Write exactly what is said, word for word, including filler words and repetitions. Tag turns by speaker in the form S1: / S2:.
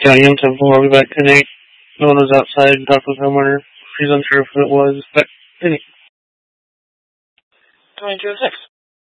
S1: County M Temple. I'll be back tonight. No one was outside and talked with the homeowner. She's unsure if it was, but anyway.
S2: twenty-two oh six.